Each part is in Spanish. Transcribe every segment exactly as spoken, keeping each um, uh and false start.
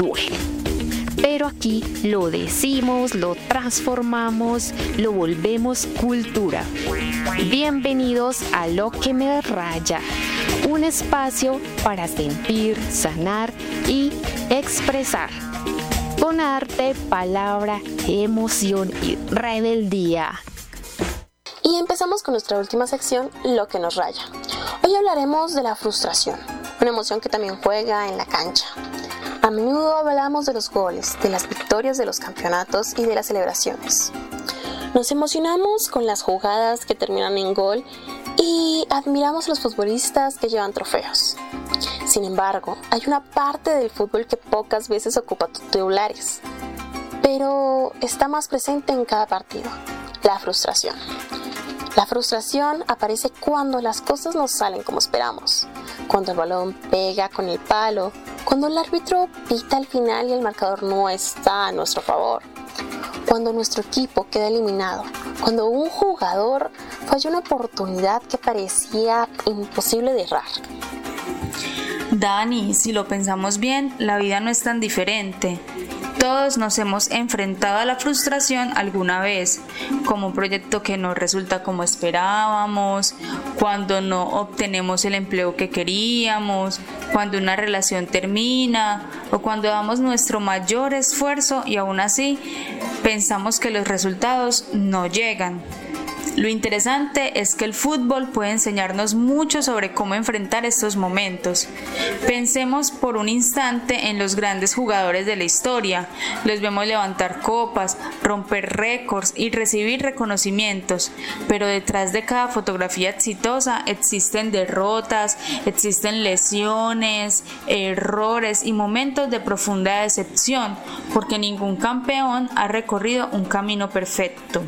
duele. Pero aquí lo decimos, lo transformamos, lo volvemos cultura. Bienvenidos a Lo que me raya, un espacio para sentir, sanar y expresar. Con arte, palabra, emoción y rebeldía. Y empezamos con nuestra última sección, Lo que nos raya. Hoy hablaremos de la frustración, una emoción que también juega en la cancha. A menudo hablamos de los goles, de las victorias de los campeonatos y de las celebraciones. Nos emocionamos con las jugadas que terminan en gol y admiramos a los futbolistas que llevan trofeos. Sin embargo, hay una parte del fútbol que pocas veces ocupa titulares, pero está más presente en cada partido: la frustración. La frustración aparece cuando las cosas no salen como esperamos, cuando el balón pega con el palo, cuando el árbitro pita al final y el marcador no está a nuestro favor, cuando nuestro equipo queda eliminado, cuando un jugador falla una oportunidad que parecía imposible de errar. Dani, si lo pensamos bien, la vida no es tan diferente. Todos nos hemos enfrentado a la frustración alguna vez, como un proyecto que no resulta como esperábamos, cuando no obtenemos el empleo que queríamos, cuando una relación termina o cuando damos nuestro mayor esfuerzo y aún así pensamos que los resultados no llegan. Lo interesante es que el fútbol puede enseñarnos mucho sobre cómo enfrentar estos momentos. Pensemos por un instante en los grandes jugadores de la historia. Los vemos levantar copas, romper récords y recibir reconocimientos, pero detrás de cada fotografía exitosa existen derrotas, existen lesiones, errores y momentos de profunda decepción, porque ningún campeón ha recorrido un camino perfecto.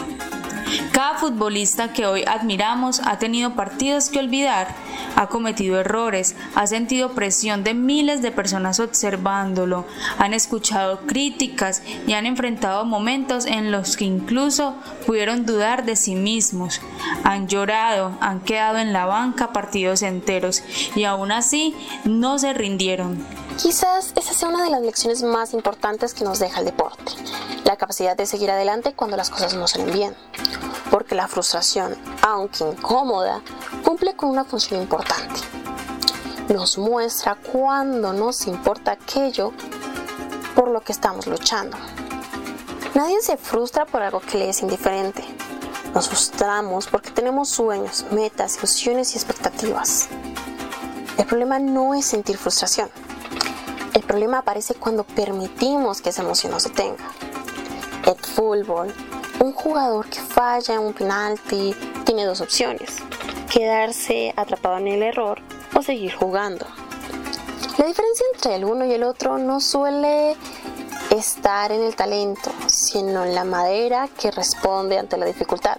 Cada futbolista que hoy admiramos ha tenido partidos que olvidar, ha cometido errores, ha sentido presión de miles de personas observándolo, han escuchado críticas y han enfrentado momentos en los que incluso pudieron dudar de sí mismos, han llorado, han quedado en la banca partidos enteros y aún así no se rindieron. Quizás esa sea una de las lecciones más importantes que nos deja el deporte, la capacidad de seguir adelante cuando las cosas no salen bien. Porque la frustración, aunque incómoda, cumple con una función importante. Nos muestra cuándo nos importa aquello por lo que estamos luchando. Nadie se frustra por algo que le es indiferente. Nos frustramos porque tenemos sueños, metas, ilusiones y expectativas. El problema no es sentir frustración. El problema aparece cuando permitimos que esa emoción no se tenga. El fútbol, un jugador que falla en un penalti tiene dos opciones: quedarse atrapado en el error o seguir jugando. La diferencia entre el uno y el otro no suele estar en el talento, sino en la madera que responde ante la dificultad.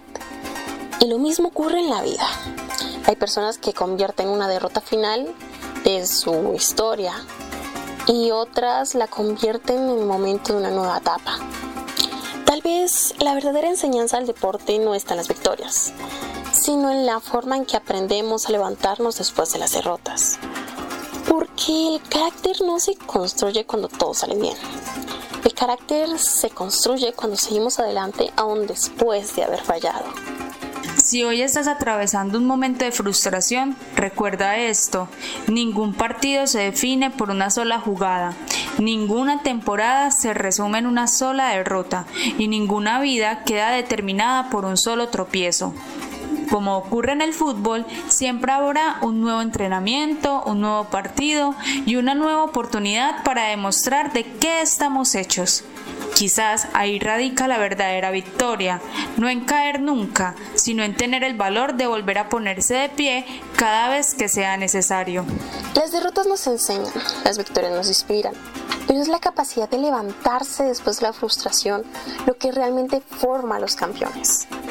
Y lo mismo ocurre en la vida. Hay personas que convierten una derrota final de su historia y otras la convierten en el momento de una nueva etapa. Tal vez la verdadera enseñanza del deporte no está en las victorias, sino en la forma en que aprendemos a levantarnos después de las derrotas. Porque el carácter no se construye cuando todo sale bien. El carácter se construye cuando seguimos adelante aún después de haber fallado. Si hoy estás atravesando un momento de frustración, recuerda esto: ningún partido se define por una sola jugada, ninguna temporada se resume en una sola derrota y ninguna vida queda determinada por un solo tropiezo. Como ocurre en el fútbol, siempre habrá un nuevo entrenamiento, un nuevo partido y una nueva oportunidad para demostrar de qué estamos hechos. Quizás ahí radica la verdadera victoria, no en caer nunca, sino en tener el valor de volver a ponerse de pie cada vez que sea necesario. Las derrotas nos enseñan, las victorias nos inspiran, pero es la capacidad de levantarse después de la frustración lo que realmente forma a los campeones.